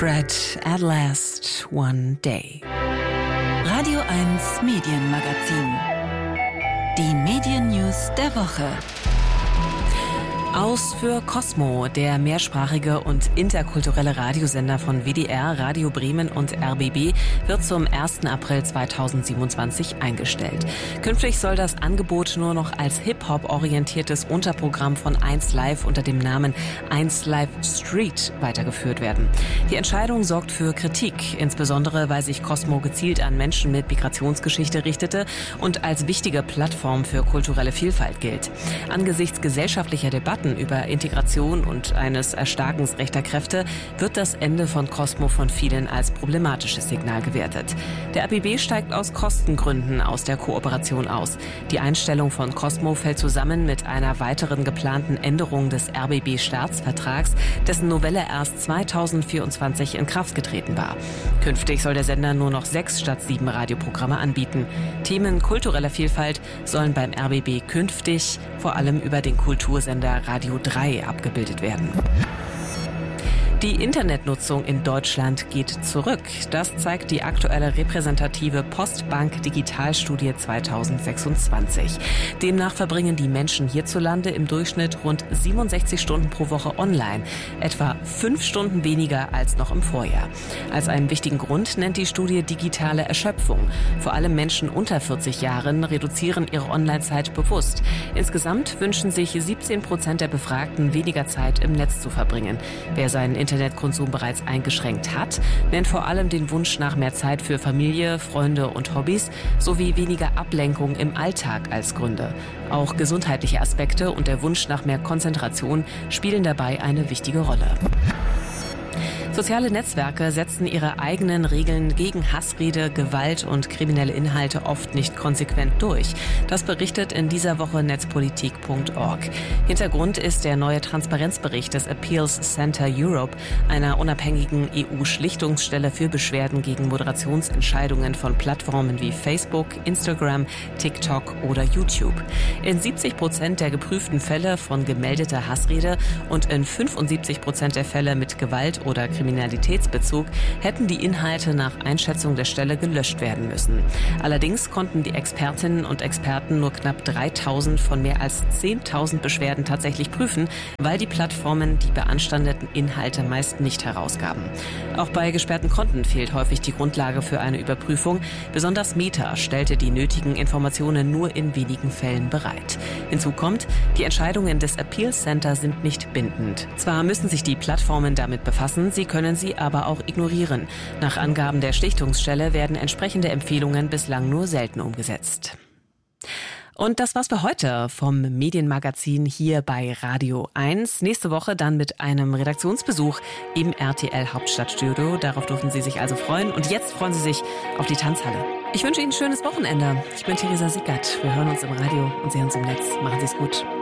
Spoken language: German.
Fred at last one day. Radio 1 Medienmagazin. Die Medien-News der Woche. Aus für Cosmo, der mehrsprachige und interkulturelle Radiosender von WDR, Radio Bremen und RBB, wird zum 1. April 2027 eingestellt. Künftig soll das Angebot nur noch als Hip-Hop-orientiertes Unterprogramm von 1 Live unter dem Namen 1 Live Street weitergeführt werden. Die Entscheidung sorgt für Kritik, insbesondere weil sich Cosmo gezielt an Menschen mit Migrationsgeschichte richtete und als wichtige Plattform für kulturelle Vielfalt gilt. Angesichts gesellschaftlicher Debatten über Integration und eines Erstarkens rechter Kräfte wird das Ende von Cosmo von vielen als problematisches Signal gewertet. Der RBB steigt aus Kostengründen aus der Kooperation aus. Die Einstellung von Cosmo fällt zusammen mit einer weiteren geplanten Änderung des RBB-Staatsvertrags, dessen Novelle erst 2024 in Kraft getreten war. Künftig soll der Sender nur noch 6 statt 7 Radioprogramme anbieten. Themen kultureller Vielfalt sollen beim RBB künftig vor allem über den Kultursender Radio 3 abgebildet werden. Die Internetnutzung in Deutschland geht zurück. Das zeigt die aktuelle repräsentative Postbank-Digitalstudie 2026. Demnach verbringen die Menschen hierzulande im Durchschnitt rund 67 Stunden pro Woche online, etwa 5 Stunden weniger als noch im Vorjahr. Als einen wichtigen Grund nennt die Studie digitale Erschöpfung. Vor allem Menschen unter 40 Jahren reduzieren ihre Online-Zeit bewusst. Insgesamt wünschen sich 17% der Befragten weniger Zeit im Netz zu verbringen. Wer seinen Internetkonsum bereits eingeschränkt hat, nennt vor allem den Wunsch nach mehr Zeit für Familie, Freunde und Hobbys sowie weniger Ablenkung im Alltag als Gründe. Auch gesundheitliche Aspekte und der Wunsch nach mehr Konzentration spielen dabei eine wichtige Rolle. Soziale Netzwerke setzen ihre eigenen Regeln gegen Hassrede, Gewalt und kriminelle Inhalte oft nicht konsequent durch. Das berichtet in dieser Woche netzpolitik.org. Hintergrund ist der neue Transparenzbericht des Appeals Center Europe, einer unabhängigen EU-Schlichtungsstelle für Beschwerden gegen Moderationsentscheidungen von Plattformen wie Facebook, Instagram, TikTok oder YouTube. In 70% der geprüften Fälle von gemeldeter Hassrede und in 75% der Fälle mit Gewalt oder Kriminalitätsbezug hätten die Inhalte nach Einschätzung der Stelle gelöscht werden müssen. Allerdings konnten die Expertinnen und Experten nur knapp 3.000 von mehr als 10.000 Beschwerden tatsächlich prüfen, weil die Plattformen die beanstandeten Inhalte meist nicht herausgaben. Auch bei gesperrten Konten fehlt häufig die Grundlage für eine Überprüfung. Besonders Meta stellte die nötigen Informationen nur in wenigen Fällen bereit. Hinzu kommt, die Entscheidungen des Appeal Center sind nicht bindend. Zwar müssen sich die Plattformen damit befassen, sie können sie aber auch ignorieren. Nach Angaben der Schlichtungsstelle werden entsprechende Empfehlungen bislang nur selten umgesetzt. Und das war's für heute vom Medienmagazin hier bei Radio 1. Nächste Woche dann mit einem Redaktionsbesuch im RTL Hauptstadtstudio. Darauf dürfen Sie sich also freuen. Und jetzt freuen Sie sich auf die Tanzhalle. Ich wünsche Ihnen ein schönes Wochenende. Ich bin Theresa Sickert. Wir hören uns im Radio und sehen uns im Netz. Machen Sie es gut.